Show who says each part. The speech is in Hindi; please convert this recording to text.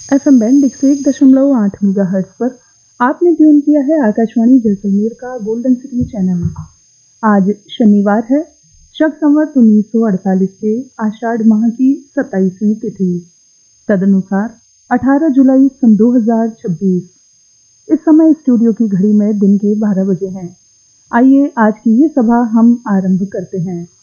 Speaker 1: एफएम बैंड 101.8 मेगाहर्ट्ज पर आपने ट्यून किया है आकाशवाणी जैसलमेर का गोल्डन सिटी चैनल। आज शनिवार है, शक संवत 1948 के आषाढ़ माह की 27वीं तिथि, तदनुसार 18 जुलाई सन 2026। इस समय स्टूडियो की घड़ी में दिन के 12 बजे हैं। आइए आज की ये सभा हम आरंभ करते हैं।